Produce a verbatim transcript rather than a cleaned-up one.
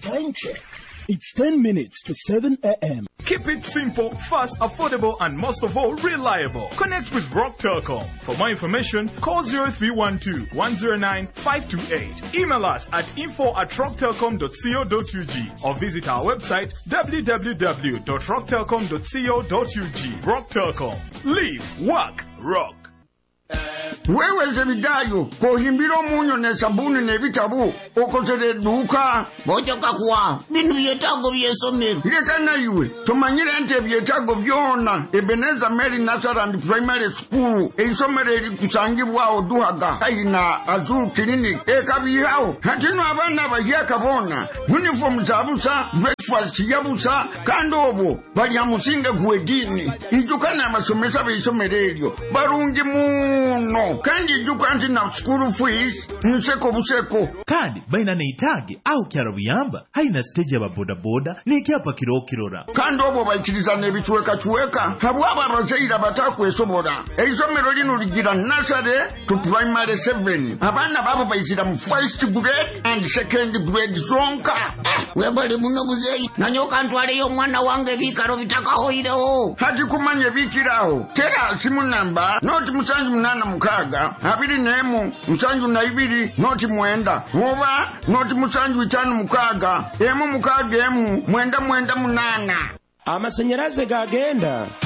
Time check. It's ten minutes to seven a.m. Keep it simple, fast, affordable, and most of all, reliable. Connect with Rock Telecom. For more information, call zero three one two, one zero nine, five two eight. Email us at info at rock telecom dot co dot u g or visit our website w w w dot rock telecom dot co dot u g. Rock Telecom. Live, work, rock. Wewe zebidayo kohimbiro munyo ne sabuni ne bitabu okozere duka bojoka kwa binu byetago byesomero lekana yiwe tomanyire nte byetago byona Ebeneza Mary Nursery and Primary School eisomero eri kusangibwa oduhaga ayina Azul Clinic ekabiyawo hatino abana bahyakabona uniform zabusa breakfast yabusa kandobo bali amusinga gwedini ijukana amasomesa beisomero eryo barungi muno kandi jukanti na school fees nseko buseko kandi baina neitage au kyarabuyamba haina stage ya boda boda ni kyapa kiro kirora kandi obo bayikiriza nebichweka chweka habwaba abazeira batakwesobora eisomero lino ligira nursery to primary seven abana babo bayizira mu first grade and second grade zonka webali muno buzei nanyoka ntwale yo mwana wange bikaro bitakahoireho hati kumanye bikiraho tera simu namba not musanju munana mukaga abiri nemu musanju na ibiri not mwenda oba not musanju itanu mukaga emu mukaga emu mwenda mwenda munana amasanyaraze gagenda